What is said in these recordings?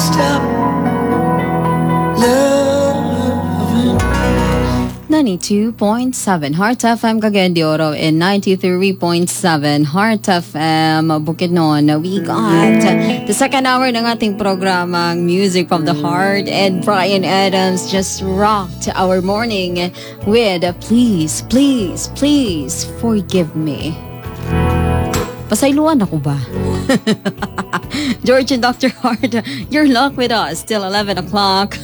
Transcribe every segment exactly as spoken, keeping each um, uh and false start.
stop loving. ninety-two point seven Heart F M Cagayan de Oro and ninety-three point seven Heart F M Bukidnon. We got the second hour ng ating programang Music from the Heart, and Brian Adams just rocked our morning with Please, Please, Please Forgive Me. Pasayluan ako ba? George and Doctor Hart, you're locked with us till eleven o'clock.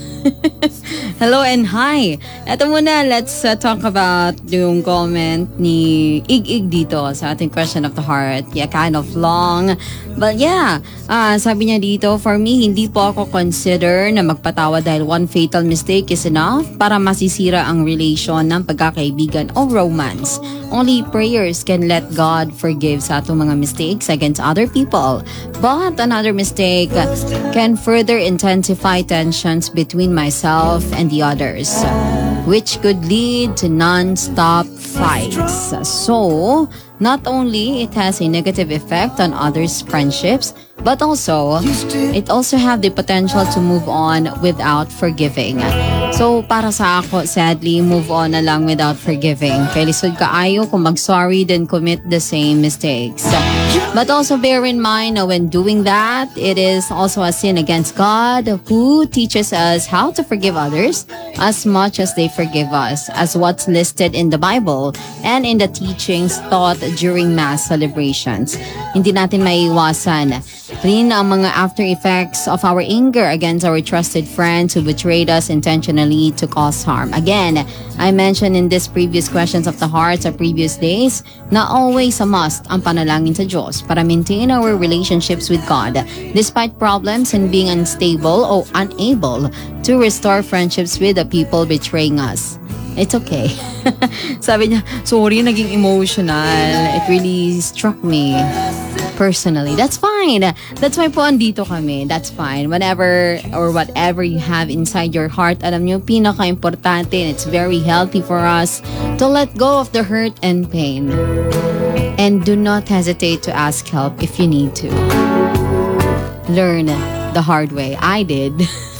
Hello and hi. Ito muna, let's uh, talk about yung comment ni Ig-Ig dito sa ating question of the heart. Yeah, kind of long. But yeah, uh, sabi niya dito, for me, hindi po ako consider na magpatawa dahil one fatal mistake is enough para masisira ang relation ng pagkakaibigan o romance. Only prayers can let God forgive sa atong mga mistakes against other people. But another mistake can further intensify tensions between myself and the others, which could lead to non-stop fights. So, not only it has a negative effect on others' friendships, but also, it also have the potential to move on without forgiving. So, para sa ako, sadly, move on na lang without forgiving. Kaya lisod kaayo kung mag-sorry then commit the same mistakes. But also bear in mind na when doing that, it is also a sin against God, who teaches us how to forgive others as much as they forgive us, as what's listed in the Bible and in the teachings taught during mass celebrations. Hindi natin maiiwasan rin ang mga after effects of our anger against our trusted friends who betrayed us intentionally to cause harm. Again, I mentioned in this previous questions of the heart sa previous days na always a must ang panalangin sa Diyos para maintain our relationships with God despite problems and being unstable or unable to restore friendships with the people betraying us. It's okay. Sabi niya, sorry, naging emotional. It really struck me personally. That's fine. That's why po andito kami. That's fine. Whenever or whatever you have inside your heart, alam niyo, pinaka-importante, and it's very healthy for us to let go of the hurt and pain. And do not hesitate to ask help if you need to. Learn the hard way. I did.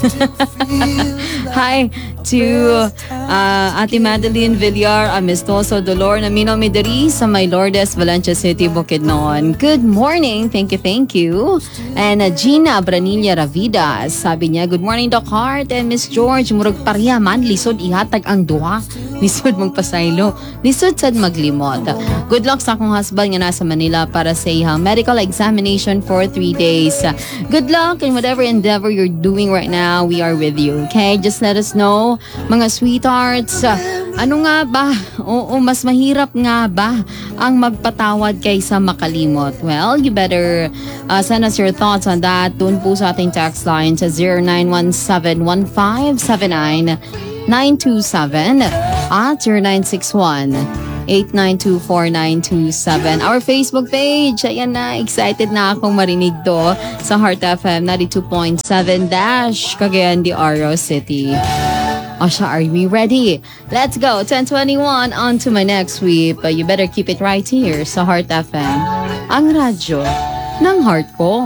Hi to uh, Ate Madeline Villar Amistoso Dolor na Mino Mideri sa May Lourdes, Valencia City, Bukidnon. Good morning. Thank you, thank you. And uh, Gina Branilla Ravida, sabi niya, good morning Doc Hart and Miss George. Murag pariya man, lisod ihatag ang duha. Lisod magpasaylo. Lisod sad maglimot. Good luck sa akong husband nga nasa Manila para sa ihang medical examination for three days. Good luck in whatever endeavor you're doing right now. We are with you. Okay? Just let us know, mga sweethearts. Ano nga ba? Oo, mas mahirap nga ba ang magpatawad kaysa makalimot? Well, you better uh, send us your thoughts on that. Doon po sa ating text line sa zero nine one seven one five seven nine nine two seven at zero nine six one eight nine two four nine two seven. Our Facebook page. Ayan na, excited na akong marinig do sa Heart F M ninety-two point seven Dash Cagayan de Oro City. Asha, are we ready? Let's go. ten twenty-one on to my next sweep. Uh, you better keep it right here sa Heart F M. Ang radyo ng heart ko.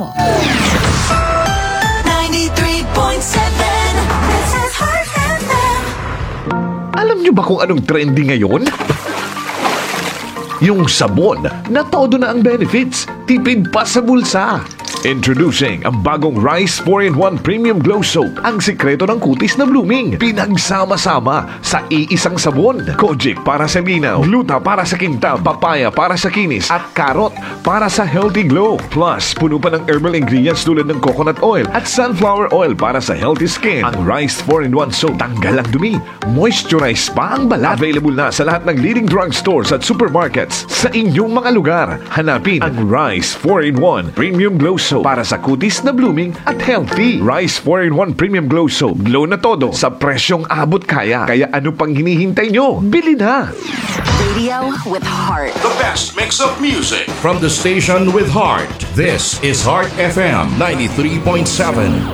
ninety-three point seven This is Heart F M. Alam niyo ba kung anong trending ngayon? Yung sabon na todo na ang benefits, tipid pa sa bulsa. Introducing ang bagong Rice four in one Premium Glow Soap. Ang sikreto ng kutis na blooming. Pinagsama-sama sa iisang sabon. Kojic para sa linaw, gluta para sa kintab, papaya para sa kinis, at carrot para sa healthy glow. Plus, puno pa ng herbal ingredients tulad ng coconut oil at sunflower oil para sa healthy skin. Ang Rice four in one Soap, tanggal ang dumi, moisturize pa ang balat. Available na sa lahat ng leading drugstores at supermarkets sa inyong mga lugar. Hanapin ang Rice four in one Premium Glow Soap para sa kutis na blooming at healthy. Rice four in one Premium Glow Soap. Glow na todo sa presyong abot kaya. Kaya ano pang hinihintay nyo? Bili na! Radio with heart. The best mix of music from the station with heart. This is Heart F M ninety-three point seven.